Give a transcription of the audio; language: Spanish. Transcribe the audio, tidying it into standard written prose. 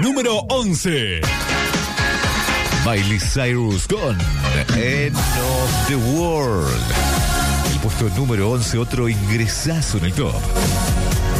número 11. Miley Cyrus con End of the World. El puesto número 11, otro ingresazo en el top.